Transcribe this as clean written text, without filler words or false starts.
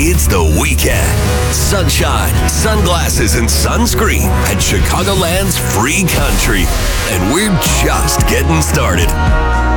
It's the weekend. Sunshine, sunglasses, and sunscreen at Chicagoland's free country. And we're just getting started.